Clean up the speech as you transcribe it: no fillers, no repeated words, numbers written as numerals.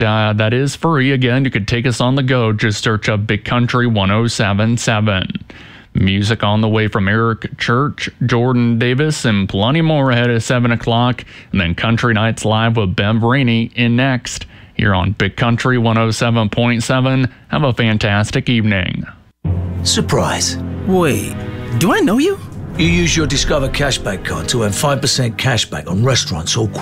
That is free. Again, you could take us on the go. Just search up Big Country 1077. Music on the way from Eric Church, Jordan Davis, and plenty more ahead at 7 o'clock. And then Country Nights Live with Bev Rainey in next. Here on Big Country 107.7. Have a fantastic evening. Surprise. Wait, do I know you? You use your Discover Cashback card to earn 5% cashback on restaurants all